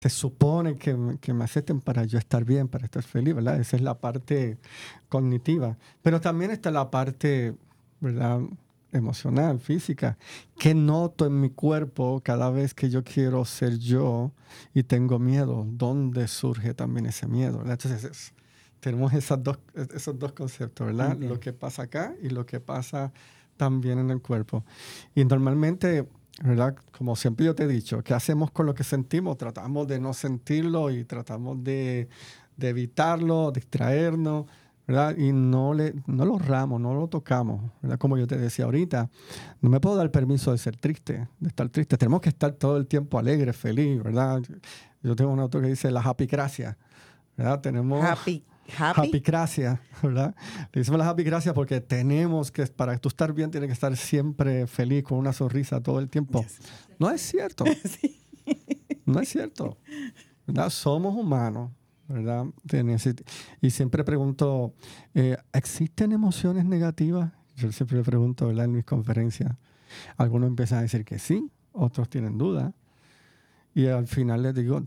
se supone que me acepten para yo estar bien, para estar feliz, ¿verdad? Esa es la parte cognitiva. Pero también está la parte, ¿verdad?, emocional, física. ¿Qué noto en mi cuerpo cada vez que yo quiero ser yo y tengo miedo? ¿Dónde surge también ese miedo? ¿Verdad? Entonces, tenemos esos dos conceptos, ¿verdad? Okay. Lo que pasa acá y lo que pasa también en el cuerpo. Y normalmente, ¿verdad?, como siempre yo te he dicho, ¿qué hacemos con lo que sentimos? Tratamos de no sentirlo y tratamos de evitarlo, distraernos, ¿verdad? Y no lo ramos, no lo tocamos, ¿verdad? Como yo te decía ahorita, no me puedo dar permiso de ser triste, de estar triste. Tenemos que estar todo el tiempo alegre, feliz, ¿verdad? Yo tengo un autor que dice la happycracia, ¿verdad? Tenemos happycracia, ¿verdad? Le decimos la happycracia porque tenemos que, para tú estar bien, tienes que estar siempre feliz, con una sonrisa todo el tiempo. Yes. No es cierto. Sí. No es cierto, ¿verdad? Somos humanos, ¿verdad? Y siempre pregunto, ¿existen emociones negativas? Yo siempre pregunto, ¿verdad?, en mis conferencias. Algunos empiezan a decir que sí, otros tienen dudas. Y al final les digo,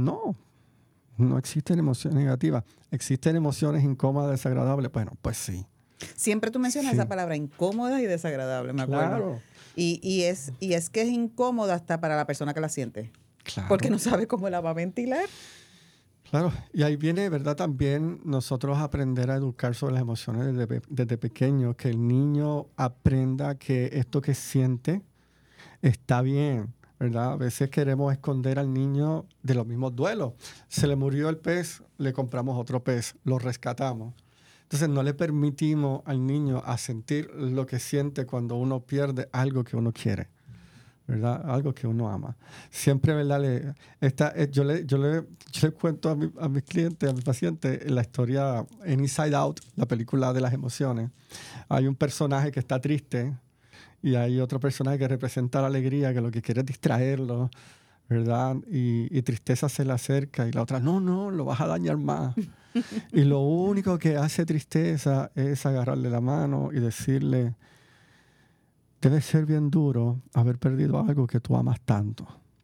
no existen emociones negativas. ¿Existen emociones incómodas, desagradables? Bueno, pues sí. Siempre tú mencionas Sí. esa palabra, incómoda y desagradable, me acuerdo. Claro. Y es que es incómoda hasta para la persona que la siente. Claro. Porque no sabe cómo la va a ventilar. Claro, y ahí viene, ¿verdad?, también nosotros aprender a educar sobre las emociones desde pequeño, que el niño aprenda que esto que siente está bien, ¿verdad? A veces queremos esconder al niño de los mismos duelos. Se le murió el pez, le compramos otro pez, lo rescatamos. Entonces no le permitimos al niño a sentir lo que siente cuando uno pierde algo que uno quiere, ¿verdad? Algo que uno ama. Siempre, ¿verdad? Yo le cuento a mis clientes, a mis pacientes, la historia en Inside Out, la película de las emociones. Hay un personaje que está triste y hay otro personaje que representa la alegría, que lo que quiere es distraerlo, ¿verdad? Y tristeza se le acerca y la otra, no, lo vas a dañar más. Y lo único que hace tristeza es agarrarle la mano y decirle, debe ser bien duro haber perdido algo que tú amas tanto,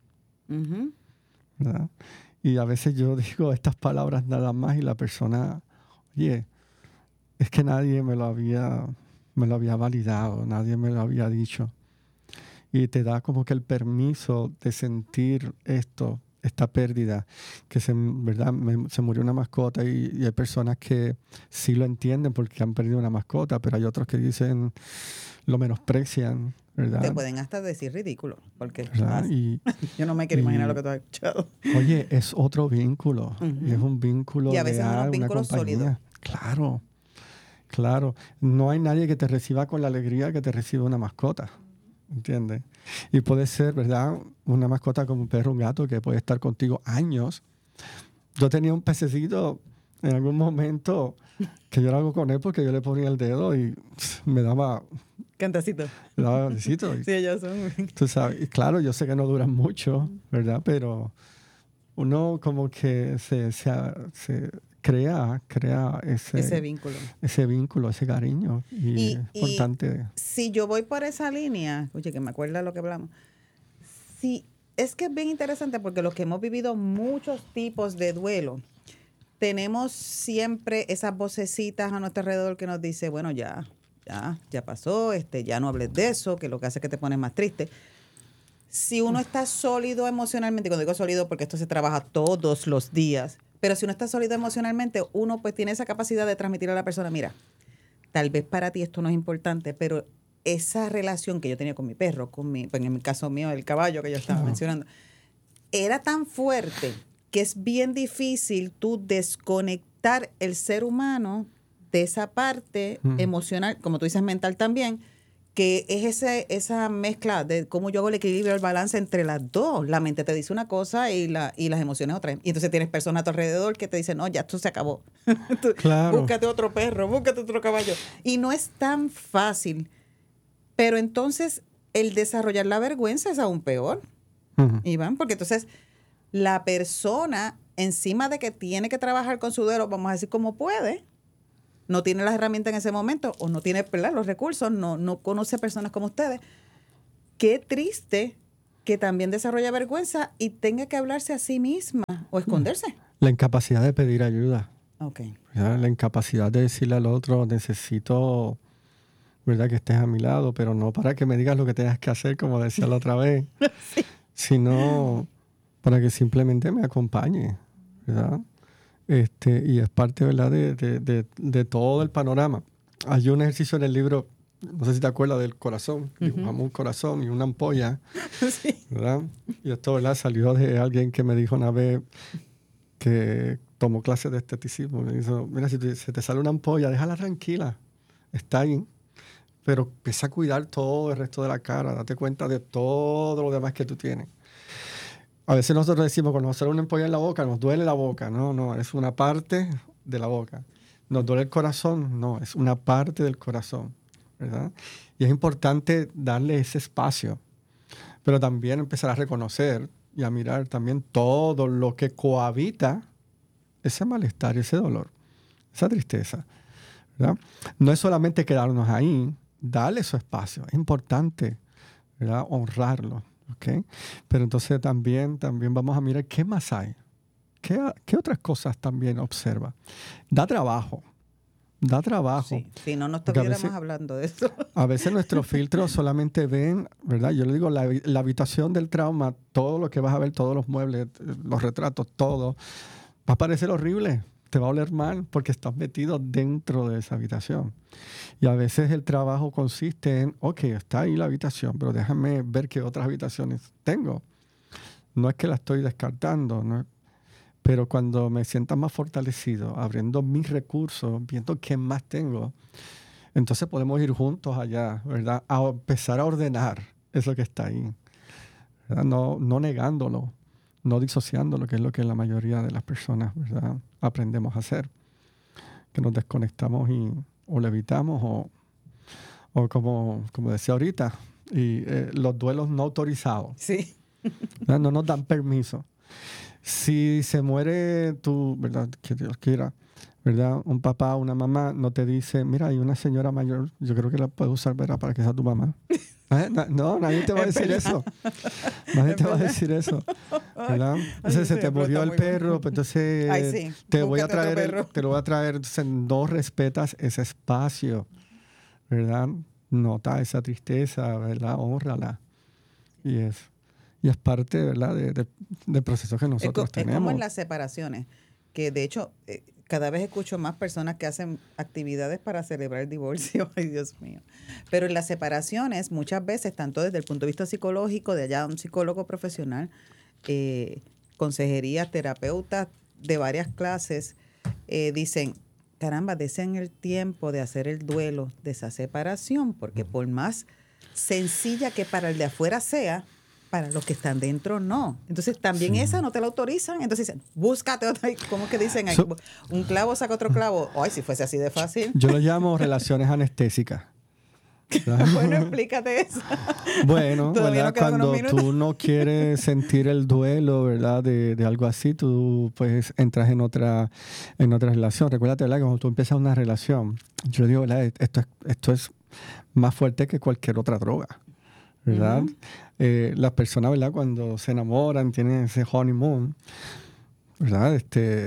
¿verdad? Y a veces yo digo estas palabras nada más y la persona, oye, es que nadie me lo había validado, nadie me lo había dicho. Y te da como que el permiso de sentir esta pérdida, que ¿verdad? Se murió una mascota y hay personas que sí lo entienden porque han perdido una mascota, pero hay otros que dicen, lo menosprecian, ¿verdad? Te pueden hasta decir ridículo, porque yo no me quiero imaginar lo que tú has escuchado. Oye, es otro vínculo, y es un vínculo y a veces leal, unos una vínculos compañía. sólidos. Claro. No hay nadie que te reciba con la alegría que te recibe una mascota, ¿entiendes? Y puede ser, ¿verdad?, una mascota como un perro, un gato, que puede estar contigo años. Yo tenía un pececito en algún momento que yo lo hago con él porque yo le ponía el dedo y me daba... Cantacito. Me daba besito. Sí, ellos son... Tú sabes, y claro, yo sé que no duran mucho, ¿verdad? Pero uno como que se crea ese vínculo. Ese vínculo, ese cariño. Y es importante. Si yo voy por esa línea, oye, que me acuerda lo que hablamos, sí, es que es bien interesante porque los que hemos vivido muchos tipos de duelo, tenemos siempre esas vocecitas a nuestro alrededor que nos dice, bueno, ya pasó, ya no hables de eso, que lo que hace es que te pones más triste. Si uno está sólido emocionalmente, cuando digo sólido porque esto se trabaja todos los días, pero si uno está sólido emocionalmente, uno pues tiene esa capacidad de transmitir a la persona, mira, tal vez para ti esto no es importante, pero esa relación que yo tenía con mi perro, pues en el caso mío, el caballo que yo estaba mencionando, era tan fuerte que es bien difícil tú desconectar el ser humano de esa parte emocional, como tú dices, mental también, que es esa mezcla de cómo yo hago el equilibrio, el balance entre las dos. La mente te dice una cosa y las emociones otra. Y entonces tienes personas a tu alrededor que te dicen, no, ya esto se acabó. Claro. Búscate otro perro, búscate otro caballo. Y no es tan fácil. Pero entonces el desarrollar la vergüenza es aún peor, Iván, porque entonces la persona, encima de que tiene que trabajar con su duelo, vamos a decir como puede, no tiene las herramientas en ese momento o no tiene, ¿verdad?, los recursos, no conoce personas como ustedes. Qué triste que también desarrolla vergüenza y tenga que hablarse a sí misma o esconderse. La incapacidad de pedir ayuda. Okay. ¿Verdad? La incapacidad de decirle al otro, necesito, ¿verdad?, que estés a mi lado, pero no para que me digas lo que tengas que hacer, como decía la otra vez, Sí. sino para que simplemente me acompañe, ¿verdad? Y es parte, ¿verdad?, de todo el panorama. Hay un ejercicio en el libro, no sé si te acuerdas, del corazón. Dibujamos un corazón y una ampolla, Sí. ¿verdad? Y esto, ¿verdad?, salió de alguien que me dijo una vez que tomó clases de esteticismo. Me dijo, mira, si se te sale una ampolla, déjala tranquila, está ahí, pero empieza a cuidar todo el resto de la cara, date cuenta de todo lo demás que tú tienes. A veces nosotros decimos, cuando nos sale una ampolla en la boca, nos duele la boca. No, es una parte de la boca. ¿Nos duele el corazón? No, es una parte del corazón, ¿verdad? Y es importante darle ese espacio, pero también empezar a reconocer y a mirar también todo lo que cohabita ese malestar, ese dolor, esa tristeza, ¿verdad? No es solamente quedarnos ahí, darle su espacio. Es importante, ¿verdad?, honrarlo. ¿Okay? Pero entonces también vamos a mirar qué más hay. ¿Qué otras cosas también observa? Da trabajo. Sí, si no Porque estuviéramos hablando de eso. A veces nuestros filtros solamente ven, ¿verdad? Yo le digo, la habitación del trauma, todo lo que vas a ver, todos los muebles, los retratos, todo, va a parecer horrible. Te va a oler mal porque estás metido dentro de esa habitación. Y a veces el trabajo consiste en, ok, está ahí la habitación, pero déjame ver qué otras habitaciones tengo. No es que la estoy descartando, ¿no? Pero cuando me sienta más fortalecido, abriendo mis recursos, viendo qué más tengo, entonces podemos ir juntos allá, ¿verdad? A empezar a ordenar eso que está ahí, ¿verdad? No negándolo, no disociándolo, que es lo que la mayoría de las personas, ¿verdad?, aprendemos a hacer. Que nos desconectamos o lo evitamos o como decía ahorita, los duelos no autorizados. Sí. ¿Verdad? No nos dan permiso. Si se muere tú, ¿verdad?, que Dios quiera, ¿verdad?, un papá o una mamá no te dice, mira, hay una señora mayor, yo creo que la puedo usar, ¿verdad?, para que sea tu mamá. No, nadie te va a decir eso. Nadie te va a decir eso, ¿verdad? Entonces se te murió el perro, pues entonces Ay, sí. te lo voy a Perro. traer. Entonces no respetas ese espacio, ¿verdad? Nota esa tristeza, ¿verdad? Hónrala. Y es parte, ¿verdad?, del proceso que nosotros tenemos. Es como en las separaciones, que de hecho cada vez escucho más personas que hacen actividades para celebrar el divorcio. Ay, Dios mío. Pero en las separaciones, muchas veces, tanto desde el punto de vista psicológico, de allá un psicólogo profesional, consejerías, terapeutas de varias clases, dicen, caramba, desen el tiempo de hacer el duelo de esa separación, porque por más sencilla que para el de afuera sea, para los que están dentro no. Entonces también esa no te la autorizan. Entonces dicen, búscate otra. ¿Cómo que dicen? Un clavo saca otro clavo. Ay, si fuese así de fácil. Yo lo llamo relaciones anestésicas. Bueno, explícate eso. Bueno, ¿verdad? Cuando unos tú no quieres sentir el duelo, ¿verdad?, de algo así, tú pues entras en otra relación. Recuérdate, ¿verdad?, que cuando tú empiezas una relación, yo le digo, ¿verdad?, esto es más fuerte que cualquier otra droga, ¿verdad? Las personas, ¿verdad?, cuando se enamoran, tienen ese honeymoon, ¿verdad?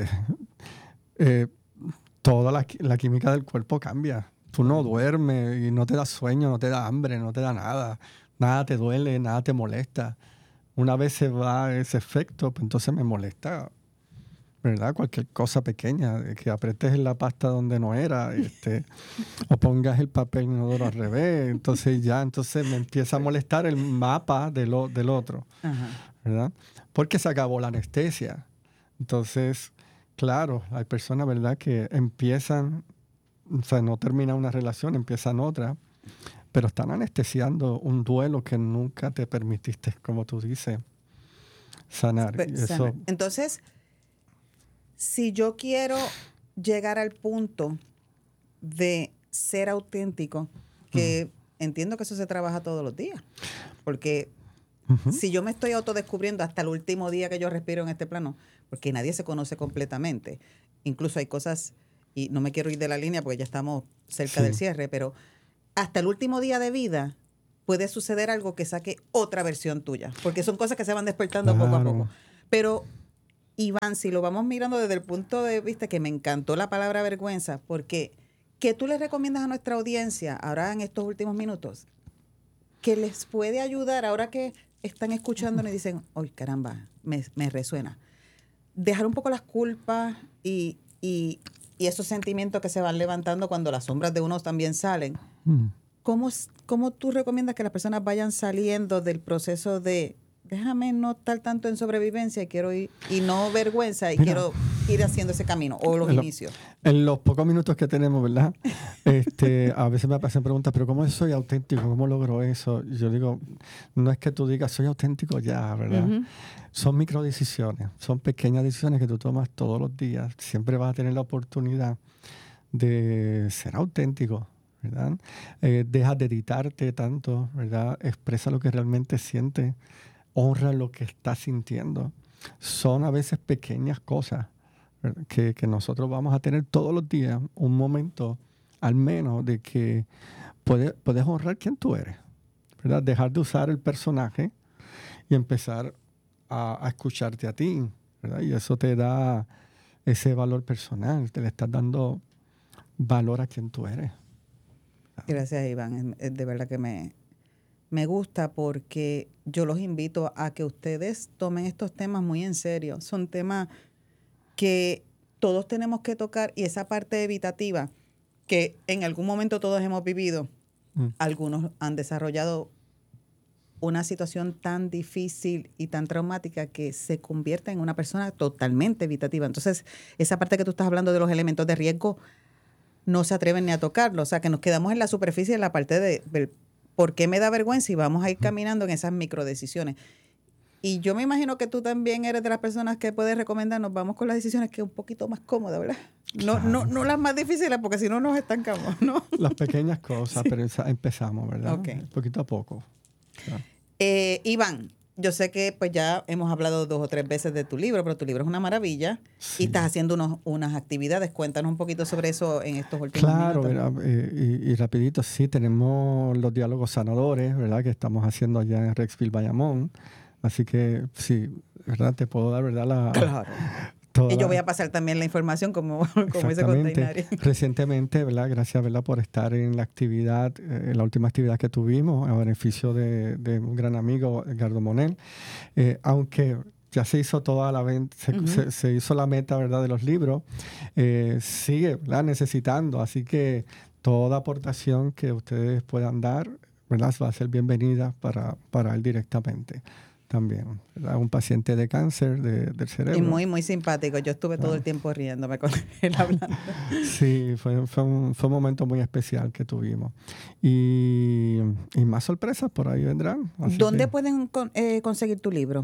Toda la química del cuerpo cambia. Tú no duermes y no te da sueño, no te da hambre, no te da nada. Nada te duele, nada te molesta. Una vez se va ese efecto, pues entonces me molesta, ¿verdad? Cualquier cosa pequeña, que apretes en la pasta donde no era, o pongas el papel inodoro al revés, entonces me empieza a molestar el mapa del otro, ¿verdad? Porque se acabó la anestesia. Entonces, claro, hay personas, ¿verdad?, que empiezan, o sea, no terminan una relación, empiezan otra, pero están anestesiando un duelo que nunca te permitiste, como tú dices, sanar. Eso, entonces, si yo quiero llegar al punto de ser auténtico, que entiendo que eso se trabaja todos los días, porque si yo me estoy autodescubriendo hasta el último día que yo respiro en este plano, porque nadie se conoce completamente, incluso hay cosas, y no me quiero ir de la línea porque ya estamos cerca del cierre, pero hasta el último día de vida puede suceder algo que saque otra versión tuya, porque son cosas que se van despertando poco a poco. Pero, Iván, si lo vamos mirando desde el punto de vista que me encantó la palabra vergüenza, porque ¿qué tú le recomiendas a nuestra audiencia ahora en estos últimos minutos? Que les puede ayudar ahora que están escuchándonos y dicen, ¡ay, caramba! Me resuena. Dejar un poco las culpas y esos sentimientos que se van levantando cuando las sombras de uno también salen. ¿Cómo tú recomiendas que las personas vayan saliendo del proceso de déjame no estar tanto en sobrevivencia y quiero ir, y no vergüenza, y quiero ir haciendo ese camino o los inicios? En los pocos minutos que tenemos, ¿verdad? A veces me hacen preguntas, pero ¿cómo soy auténtico? ¿Cómo logro eso? Y yo digo, no es que tú digas soy auténtico ya, ¿verdad? Son microdecisiones, son pequeñas decisiones que tú tomas todos los días. Siempre vas a tener la oportunidad de ser auténtico, ¿verdad? Deja de editarte tanto, ¿verdad? Expresa lo que realmente sientes. Honra lo que estás sintiendo. Son a veces pequeñas cosas que nosotros vamos a tener todos los días, un momento al menos de que puedes honrar quién tú eres, ¿verdad? Dejar de usar el personaje y empezar a escucharte a ti, ¿verdad? Y eso te da ese valor personal, te le estás dando valor a quien tú eres. Gracias, Iván. De verdad que me gusta, porque yo los invito a que ustedes tomen estos temas muy en serio. Son temas que todos tenemos que tocar, y esa parte evitativa que en algún momento todos hemos vivido, algunos han desarrollado una situación tan difícil y tan traumática que se convierte en una persona totalmente evitativa. Entonces, esa parte que tú estás hablando de los elementos de riesgo, no se atreven ni a tocarlo. O sea, que nos quedamos en la superficie, en la parte de por qué me da vergüenza, y vamos a ir caminando en esas microdecisiones. Y yo me imagino que tú también eres de las personas que puedes recomendarnos, vamos con las decisiones que es un poquito más cómodas, ¿verdad? No las más difíciles, porque si no nos estancamos, ¿no? Las pequeñas cosas, sí. Pero empezamos, ¿verdad? Okay. Poquito a poco. Claro. Iván, yo sé que pues ya hemos hablado 2 o 3 veces de tu libro, pero tu libro es una maravilla, sí. Y estás haciendo unas actividades. Cuéntanos un poquito sobre eso en estos últimos minutos. Claro, y rapidito, sí, tenemos los diálogos sanadores, ¿verdad? Que estamos haciendo allá en Rexville, Bayamón. Así que sí, ¿verdad? Te puedo dar, ¿verdad? Claro. Y yo voy a pasar también la información como dice Containari. Recientemente, ¿verdad? Gracias, ¿verdad? Por estar en la actividad, la última actividad que tuvimos, a beneficio de un gran amigo, Edgardo Monel. Aunque ya se hizo toda la venta, se hizo la meta, ¿verdad? De los libros, sigue, ¿verdad? Necesitando. Así que toda aportación que ustedes puedan dar, ¿verdad? Va a ser bienvenida para él directamente. También, ¿verdad? Un paciente de cáncer del cerebro. Y muy, muy simpático. Yo estuve todo el tiempo riéndome con él hablando. Sí, fue un momento muy especial que tuvimos. Y más sorpresas por ahí vendrán. ¿Dónde pueden conseguir tu libro?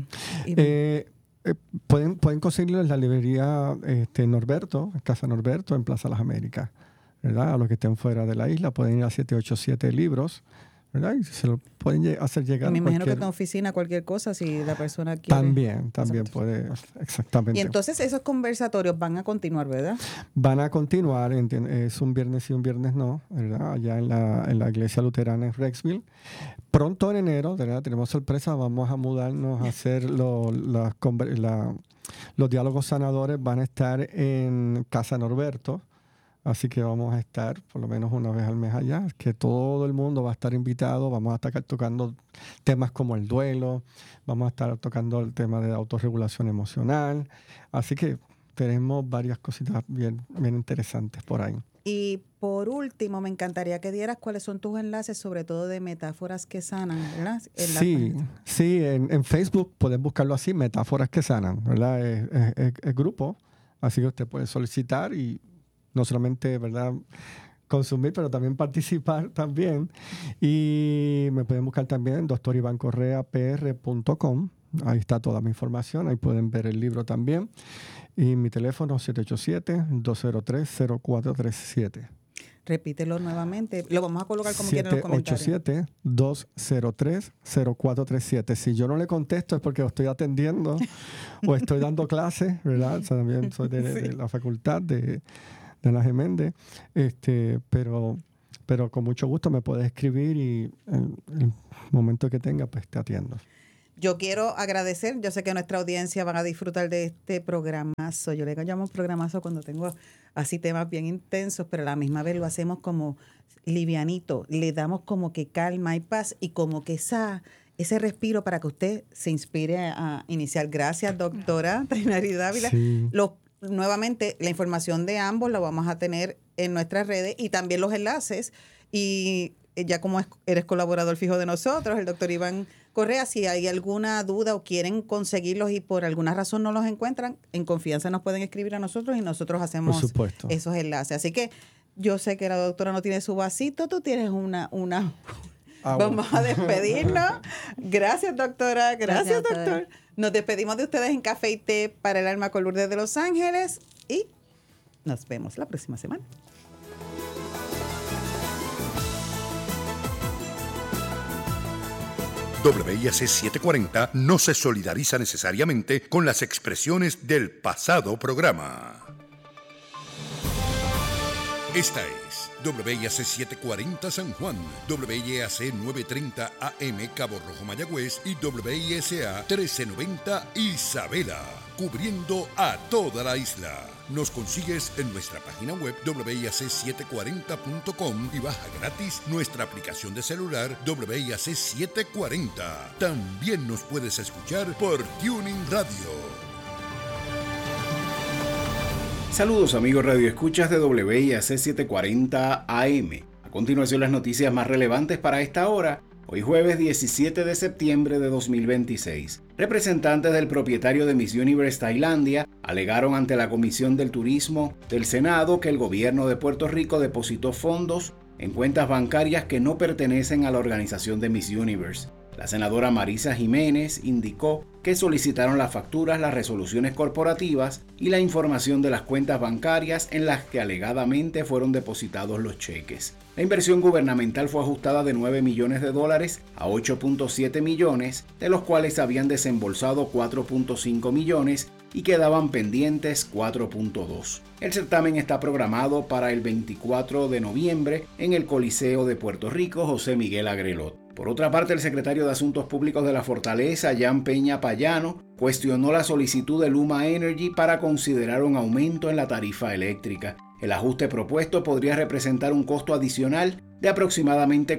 Pueden conseguirlo en la librería Norberto, en Casa Norberto, en Plaza Las Américas, ¿verdad? A los que estén fuera de la isla pueden ir a 787 Libros, ¿verdad? Y se lo pueden hacer llegar. Me imagino que en tu oficina, cualquier cosa, si la persona quiere. También puede, exactamente. Y entonces esos conversatorios van a continuar, ¿verdad? Van a continuar, es un viernes y un viernes no, ¿verdad? Allá en la iglesia luterana en Rexville. Pronto en enero, ¿verdad? Tenemos sorpresa, vamos a mudarnos a hacer los diálogos sanadores, van a estar en Casa Norberto. Así que vamos a estar por lo menos una vez al mes allá, que todo el mundo va a estar invitado. Vamos a estar tocando temas como el duelo, vamos a estar tocando el tema de autorregulación emocional. Así que tenemos varias cositas bien interesantes por ahí. Y por último, me encantaría que dieras cuáles son tus enlaces, sobre todo de Metáforas que Sanan, ¿verdad? Sí, en Facebook pueden buscarlo así, Metáforas que Sanan, ¿verdad? Es grupo, así que usted puede solicitar y no solamente, ¿verdad?, consumir, pero también participar también. Y me pueden buscar también en drivancorreapr.com. Ahí está toda mi información. Ahí pueden ver el libro también. Y mi teléfono 787-203-0437. Repítelo nuevamente. Lo vamos a colocar como quiera en los comentarios. 787-203-0437. Si yo no le contesto es porque estoy atendiendo o estoy dando clases, ¿verdad? O sea, también soy de la facultad de la Geméndez, pero con mucho gusto me puedes escribir y momento que tenga, pues te atiendo. Yo quiero agradecer, yo sé que nuestra audiencia van a disfrutar de este programazo. Yo le llamo programazo cuando tengo así temas bien intensos, pero a la misma vez lo hacemos como livianito. Le damos como que calma y paz y como que ese respiro para que usted se inspire a iniciar. Gracias, doctora Tainari Dávila. Sí. Nuevamente, la información de ambos la vamos a tener en nuestras redes y también los enlaces. Y ya como eres colaborador fijo de nosotros, el doctor Iván Correa, si hay alguna duda o quieren conseguirlos y por alguna razón no los encuentran, en confianza nos pueden escribir a nosotros y nosotros hacemos esos enlaces. Así que yo sé que la doctora no tiene su vasito, tú tienes una Vamos a despedirnos. Gracias, doctora. Gracias, doctor. Nos despedimos de ustedes en Café y Té para el Alma con Lourdes de Los Ángeles y nos vemos la próxima semana. WIAC 740 no se solidariza necesariamente con las expresiones del pasado programa. Esta es WIAC 740 San Juan, WIAC 930 AM Cabo Rojo Mayagüez y WISA 1390 Isabela, cubriendo a toda la isla. Nos consigues en nuestra página web WIAC740.com y baja gratis nuestra aplicación de celular WIAC 740. También nos puedes escuchar por Tuning Radio. Saludos amigos radioescuchas de WIAC 740 AM. A continuación las noticias más relevantes para esta hora. Hoy jueves 17 de septiembre de 2026. Representantes del propietario de Miss Universe Tailandia alegaron ante la Comisión del Turismo del Senado que el gobierno de Puerto Rico depositó fondos en cuentas bancarias que no pertenecen a la organización de Miss Universe. La senadora Marisa Jiménez indicó que solicitaron las facturas, las resoluciones corporativas y la información de las cuentas bancarias en las que alegadamente fueron depositados los cheques. La inversión gubernamental fue ajustada de $9 millones a 8.7 millones, de los cuales habían desembolsado 4.5 millones y quedaban pendientes 4.2. El certamen está programado para el 24 de noviembre en el Coliseo de Puerto Rico José Miguel Agrelot. Por otra parte, el secretario de Asuntos Públicos de la Fortaleza, Jan Peña Payano, cuestionó la solicitud de Luma Energy para considerar un aumento en la tarifa eléctrica. El ajuste propuesto podría representar un costo adicional de aproximadamente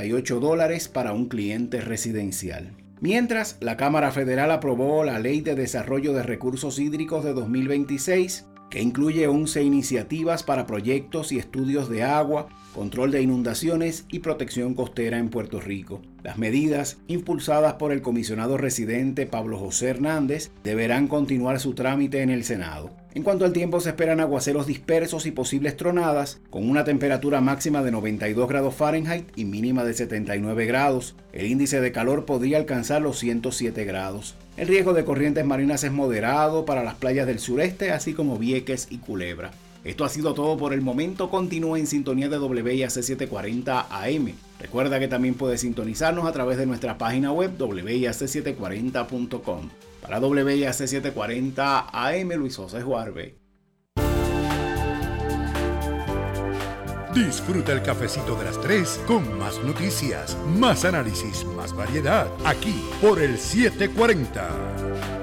$48 para un cliente residencial. Mientras, la Cámara Federal aprobó la Ley de Desarrollo de Recursos Hídricos de 2026, que incluye 11 iniciativas para proyectos y estudios de agua, control de inundaciones y protección costera en Puerto Rico. Las medidas, impulsadas por el comisionado residente Pablo José Hernández, deberán continuar su trámite en el Senado. En cuanto al tiempo, se esperan aguaceros dispersos y posibles tronadas, con una temperatura máxima de 92 grados Fahrenheit y mínima de 79 grados. El índice de calor podría alcanzar los 107 grados. El riesgo de corrientes marinas es moderado para las playas del sureste, así como Vieques y Culebra. Esto ha sido todo por el momento. Continúa en sintonía de WIAC 740 AM. Recuerda que también puedes sintonizarnos a través de nuestra página web WIAC740.com. Para WIAC 740 AM, Luis José Juarbe. Disfruta el cafecito de las 3 con más noticias, más análisis, más variedad, aquí por el 740.